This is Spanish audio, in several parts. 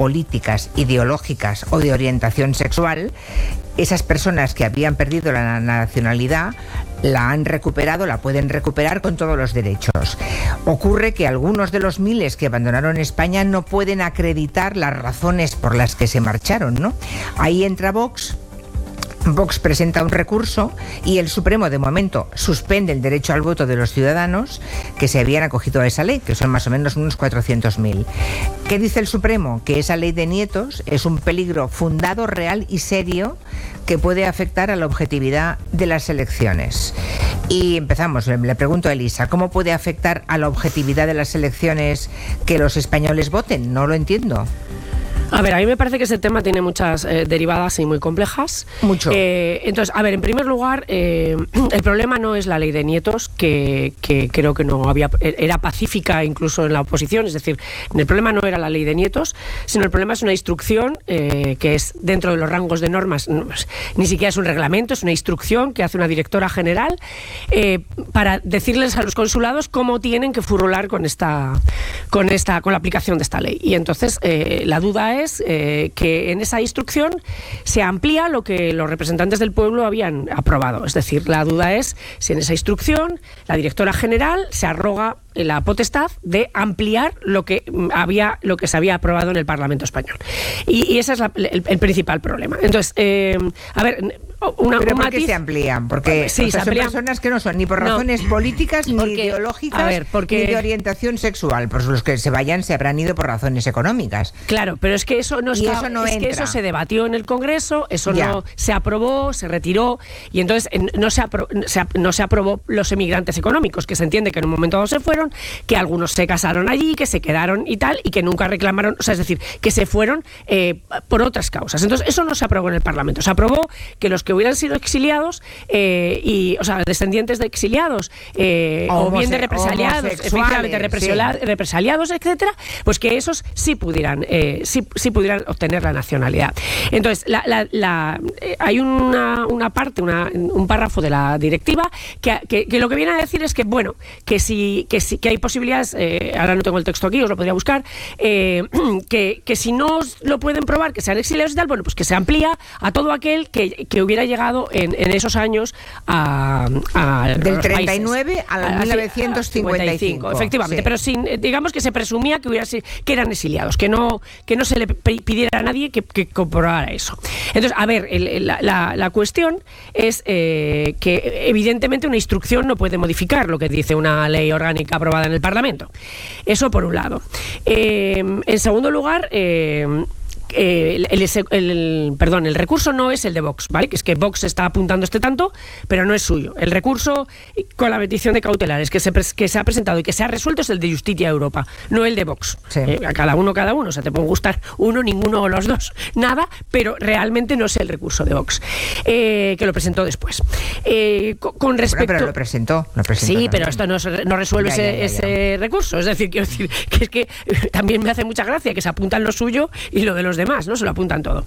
políticas, ideológicas o de orientación sexual, esas personas que habían perdido la nacionalidad la han recuperado, la pueden recuperar con todos los derechos. Ocurre que algunos de los miles que abandonaron España no pueden acreditar las razones por las que se marcharon, ¿no? Ahí entra Vox. Vox presenta un recurso y el Supremo, de momento, suspende el derecho al voto de los ciudadanos que se habían acogido a esa ley, que son más o menos unos 400.000. ¿Qué dice el Supremo? Que esa ley de nietos es un peligro fundado, real y serio que puede afectar a la objetividad de las elecciones. Y empezamos, le pregunto a Elisa, ¿cómo puede afectar a la objetividad de las elecciones que los españoles voten? No lo entiendo. A ver, a mí me parece que ese tema tiene muchas derivadas y muy complejas. Mucho. Entonces, a ver, en primer lugar, el problema no es la ley de nietos, que creo que no había, era pacífica incluso en la oposición, es decir, el problema no era la ley de nietos, sino el problema es una instrucción que es dentro de los rangos de normas, ni siquiera es un reglamento, es una instrucción que hace una directora general para decirles a los consulados cómo tienen que furular con la aplicación de esta ley. Y entonces la duda es que en esa instrucción se amplía lo que los representantes del pueblo habían aprobado. Es decir, la duda es si en esa instrucción la directora general se arroga la potestad de ampliar lo que se había aprobado en el Parlamento español. Y ese es el principal problema. Entonces, a ver, ¿Pero por qué se amplían? Porque sí, son personas que no son ni por razones políticas, ni ideológicas, ni de orientación sexual. Por los que se vayan se habrán ido por razones económicas. Claro, pero es que eso no está, eso no es entra. que eso se debatió en el Congreso, eso no se aprobó, se retiró, y entonces no se aprobó los emigrantes económicos, que se entiende que en un momento dado se fueron, que algunos se casaron allí, que se quedaron y tal, y que nunca reclamaron, o sea, es decir, que se fueron por otras causas. Entonces eso no se aprobó en el Parlamento. Se aprobó que los que hubieran sido exiliados, o sea, descendientes de exiliados, o bien de represaliados, efectivamente represaliados, etcétera, pues que esos sí pudieran obtener la nacionalidad. Entonces, hay una parte, un párrafo de la directiva que lo que viene a decir es que, bueno, que hay posibilidades, ahora no tengo el texto aquí, os lo podría buscar, que si no lo pueden probar, que sean exiliados y tal, bueno, pues que se amplía a todo aquel que hubiera llegado en esos años del 39 al 1955. Efectivamente, sí. Pero sin, digamos que se presumía que eran exiliados, que no se le pidiera a nadie que comprobara eso. Entonces, a ver, la cuestión es que evidentemente una instrucción no puede modificar lo que dice una ley orgánica aprobada en el Parlamento. Eso por un lado. En segundo lugar, el recurso no es el de Vox, ¿vale? Que es que Vox está apuntando este tanto, pero no es suyo. El recurso con la petición de cautelares que se ha presentado y que se ha resuelto es el de Justicia Europa, no el de Vox. Sí. A cada uno, o sea, te puede gustar uno, ninguno o los dos, nada, pero realmente no es el recurso de Vox, que lo presentó después. Con respecto... Pero lo presentó sí, también. pero esto no resuelve ese recurso. Es decir, quiero decir que es que también me hace mucha gracia que se apuntan lo suyo y lo de los demás, ¿no? Se lo apuntan todo.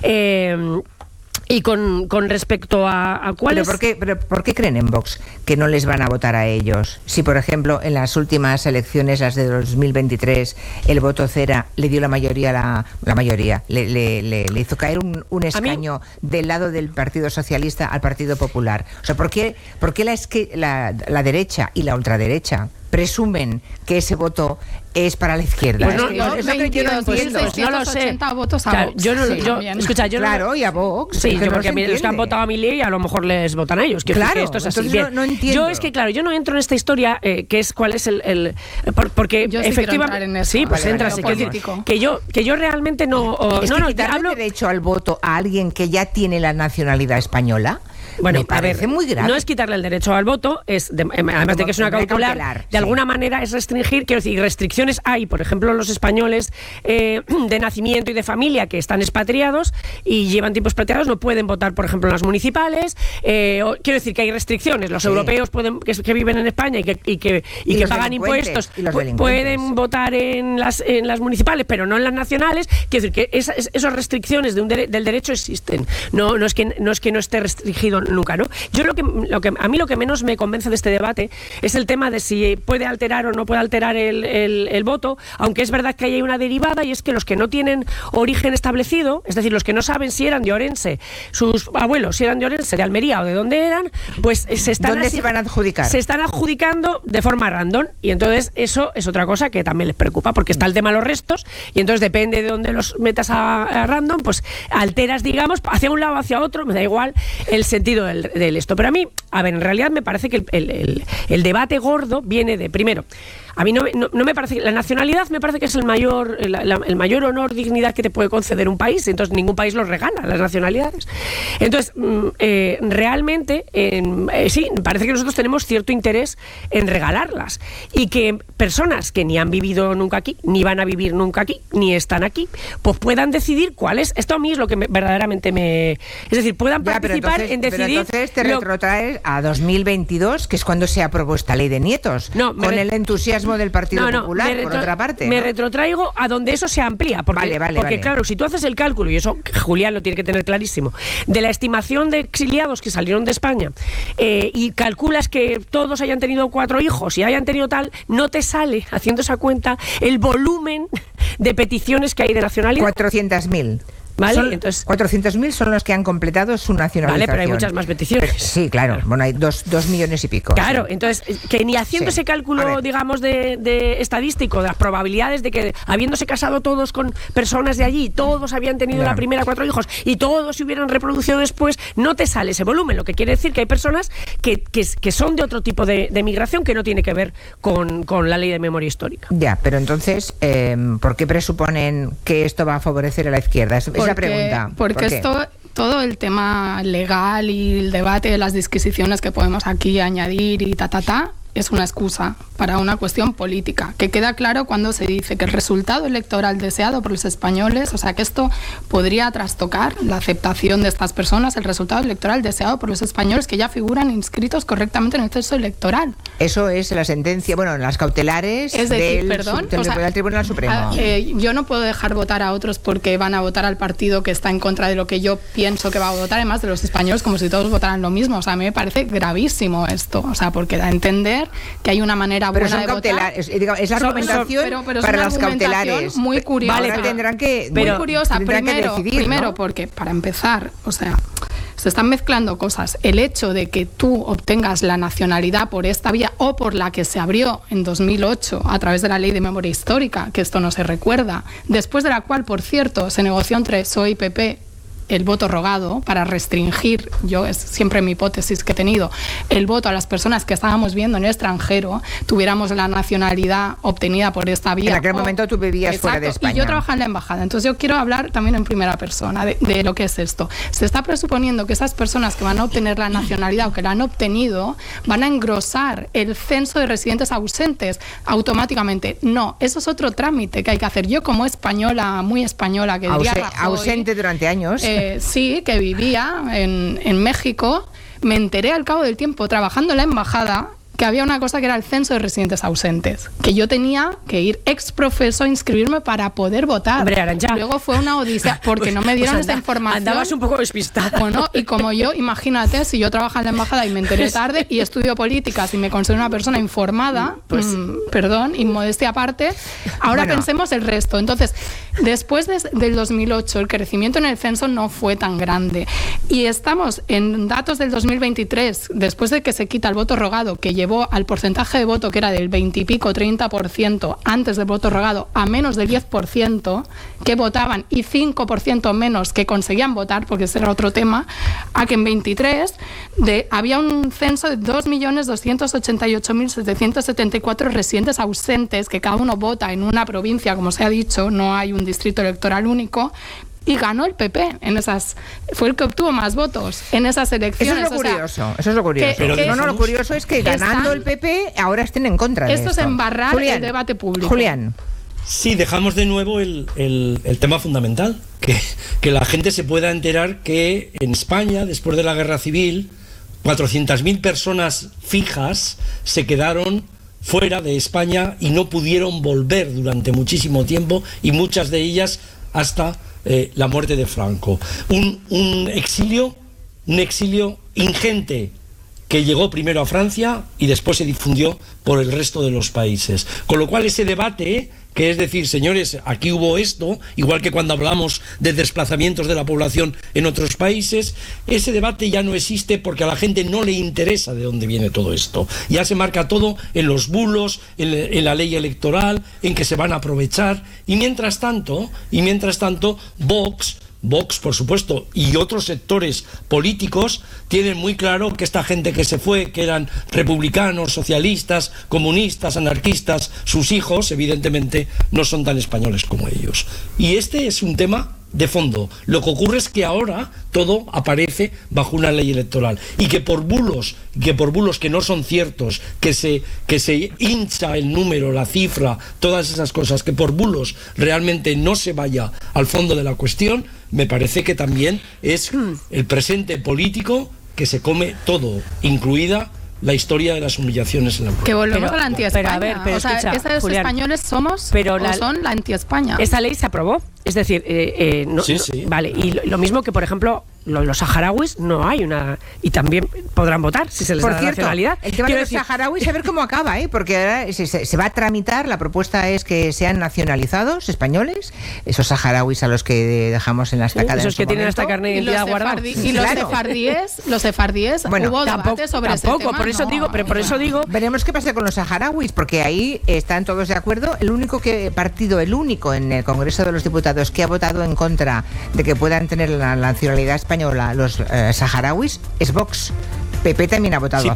Y con respecto a cuáles... ¿Pero por qué creen en Vox que no les van a votar a ellos? Si, por ejemplo, en las últimas elecciones, las de 2023, el voto cera le dio la mayoría, le hizo caer un escaño del lado del Partido Socialista al Partido Popular. O sea, ¿por qué la derecha y la ultraderecha presumen que ese voto es para la izquierda? Pues no lo sé. Votos a Vox. Claro, y a Vox. Sí, porque los que han votado a Milei a lo mejor les votan a ellos. Claro, que esto es así. No entiendo. Yo no entro en esta historia, cuál es porque yo efectivamente sí, pues entras. Que yo realmente no. Quitarle derecho al voto a alguien que ya tiene la nacionalidad española. Bueno, me parece muy grave. No es quitarle el derecho al voto, además de que es una cautelar, de alguna manera es restringir, quiero decir, restricciones hay, por ejemplo, los españoles de nacimiento y de familia que están expatriados y llevan tiempo expatriados, no pueden votar, por ejemplo, en las municipales. Quiero decir que hay restricciones. Los europeos que viven en España y que pagan impuestos pueden votar en las municipales, pero no en las nacionales. Quiero decir que esas restricciones del derecho existen. No es que no esté restringido vivido nunca, ¿no? Yo a mí lo que menos me convence de este debate es el tema de si puede alterar o no puede alterar el voto, aunque es verdad que hay una derivada, y es que los que no tienen origen establecido, es decir, los que no saben si eran de Orense, sus abuelos si eran de Orense, de Almería o de dónde eran, pues ¿dónde se van a adjudicar? Se están adjudicando de forma random, y entonces eso es otra cosa que también les preocupa, porque está el tema de los restos, y entonces depende de dónde los metas a random, pues alteras, digamos, hacia un lado o hacia otro, me da igual el sentido del esto. Pero a mí, a ver, en realidad me parece que el debate gordo viene de, primero, a mí no me parece, la nacionalidad me parece que es el mayor honor, dignidad que te puede conceder un país, entonces ningún país los regala, las nacionalidades. Entonces, realmente, sí, parece que nosotros tenemos cierto interés en regalarlas, y que personas que ni han vivido nunca aquí, ni van a vivir nunca aquí, ni están aquí, pues puedan decidir cuál es. Esto a mí es lo que verdaderamente me... Es decir, puedan participar en decidir... Pero entonces te retrotraes a 2022, que es cuando se aprobó esta ley de nietos, con el entusiasmo del Partido Popular, por otra parte, ¿no? Me retrotraigo a donde eso se amplía, porque claro, si tú haces el cálculo, y eso Julián lo tiene que tener clarísimo, de la estimación de exiliados que salieron de España, y calculas que todos hayan tenido 4 hijos y hayan tenido tal, no te sale, haciendo esa cuenta, el volumen de peticiones que hay de nacionalidad. 400.000. ¿Vale? Entonces, 400.000 son los que han completado su nacionalización. Vale, pero hay muchas más peticiones. Sí, claro. Bueno, hay 2 millones y pico. Claro, sí. Entonces, que ni haciendo ese cálculo, digamos, de estadístico, de las probabilidades de que, habiéndose casado todos con personas de allí, todos habían tenido la primera 4 hijos y todos se hubieran reproducido después, no te sale ese volumen. Lo que quiere decir que hay personas que son de otro tipo de migración, que no tiene que ver con la ley de memoria histórica. Ya, pero entonces, ¿por qué presuponen que esto va a favorecer a la izquierda? Esa pregunta. Porque esto, todo el tema legal y el debate de las disquisiciones que podemos aquí añadir y es una excusa para una cuestión política, que queda claro cuando se dice que el resultado electoral deseado por los españoles, o sea, que esto podría trastocar la aceptación de estas personas, el resultado electoral deseado por los españoles que ya figuran inscritos correctamente en el censo electoral. Eso es la sentencia, bueno, las cautelares del Tribunal Supremo. Yo no puedo dejar votar a otros porque van a votar al partido que está en contra de lo que yo pienso que va a votar, además de los españoles, como si todos votaran lo mismo. O sea, a mí me parece gravísimo esto, o sea, porque da a entender que hay una manera buena de votar. Es la argumentación pero para es una las cautelares. Muy curiosa. Ahora tendrán que decidir, primero, ¿no? Porque para empezar, o sea, se están mezclando cosas. El hecho de que tú obtengas la nacionalidad por esta vía o por la que se abrió en 2008 a través de la Ley de Memoria Histórica, que esto no se recuerda, después de la cual, por cierto, se negoció entre PSOE y PP el voto rogado para restringir, es siempre mi hipótesis que he tenido, el voto a las personas que estábamos viendo en el extranjero, tuviéramos la nacionalidad obtenida por esta vía. En aquel momento tú vivías fuera de España. Y yo trabajaba en la embajada, entonces yo quiero hablar también en primera persona de lo que es esto. Se está presuponiendo que esas personas que van a obtener la nacionalidad o que la han obtenido van a engrosar el censo de residentes ausentes automáticamente. No, eso es otro trámite que hay que hacer. Yo como española, muy española, que diría Rajoy, ausente durante años. Sí, que vivía en México, me enteré al cabo del tiempo trabajando en la embajada que había una cosa que era el censo de residentes ausentes, que yo tenía que ir ex profeso a inscribirme para poder votar. Hombre, Arantxa. Luego fue una odisea porque no me dieron esa información. Andabas un poco despistada. Bueno, y como yo, imagínate, si yo trabajaba en la embajada y me enteré tarde y estudio políticas y me considero una persona informada, perdón, inmodestia aparte, ahora pensemos el resto. Entonces, después del 2008, el crecimiento en el censo no fue tan grande. Y estamos en datos del 2023, después de que se quita el voto rogado, que llevó al porcentaje de voto que era del 20 y pico, 30% antes del voto rogado, a menos del 10% que votaban y 5% menos que conseguían votar, porque ese era otro tema, a que en 23 había un censo de 2.288.774 residentes ausentes, que cada uno vota en una provincia, como se ha dicho, no hay un distrito electoral único. Y ganó el PP fue el que obtuvo más votos en esas elecciones. Eso es lo curioso. Lo curioso es que ganando el PP ahora estén en contra de esto. Esto es embarrar el debate público. Julián. Sí, dejamos de nuevo el tema fundamental, que la gente se pueda enterar que en España, después de la Guerra Civil, 400.000 personas fijas se quedaron fuera de España y no pudieron volver durante muchísimo tiempo, y muchas de ellas hasta la muerte de Franco. Un exilio un exilio ingente que llegó primero a Francia y después se difundió por el resto de los países. Con lo cual ese debate, que es decir, señores, aquí hubo esto, igual que cuando hablamos de desplazamientos de la población en otros países, ese debate ya no existe porque a la gente no le interesa de dónde viene todo esto. Ya se marca todo en los bulos, en la ley electoral, en que se van a aprovechar, y mientras tanto, Vox, por supuesto, y otros sectores políticos tienen muy claro que esta gente que se fue, que eran republicanos, socialistas, comunistas, anarquistas, sus hijos, evidentemente, no son tan españoles como ellos. Y este es un tema de fondo. Lo que ocurre es que ahora todo aparece bajo una ley electoral y que por bulos que no son ciertos, que se hincha el número, la cifra, todas esas cosas, que por bulos realmente no se vaya al fondo de la cuestión, me parece que también es el presente político que se come todo, incluida la historia de las humillaciones en la mujer. Que volvemos a la anti-España. Pero o sea, escucha, ¿estos Julián, españoles somos o son la anti-España? Esa ley se aprobó. Es decir, sí. Vale, y lo mismo que, por ejemplo, los saharauis no hay una... Y también podrán votar si se les da la nacionalidad. El tema de los saharauis, a ver cómo acaba, porque ahora se va a tramitar, la propuesta es que sean nacionalizados españoles, esos saharauis a los que dejamos en la estacada. Esos que tienen hasta carne de identidad guardada. Y los sefardíes, bueno, hubo debate sobre ese tema. Por eso digo... Veremos qué pasa con los saharauis, porque ahí están todos de acuerdo. El único en el Congreso de los Diputados que ha votado en contra de que puedan tener la nacionalidad española los saharauis es Vox. PP también ha votado a